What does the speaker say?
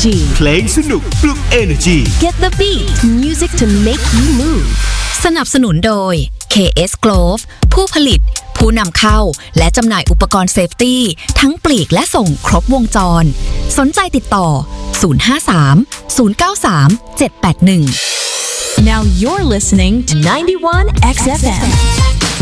Energy เพลงสนุกปลุก Energy Get the beat Music to make you move สนับสนุนโดย KS Glove ผู้ผลิตผู้นำเข้าและจำหน่ายอุปกรณ์เซฟตี้ทั้งปลีกและส่งครบวงจรสนใจติดต่อ053 093 781 Now you're listening to 91 XFM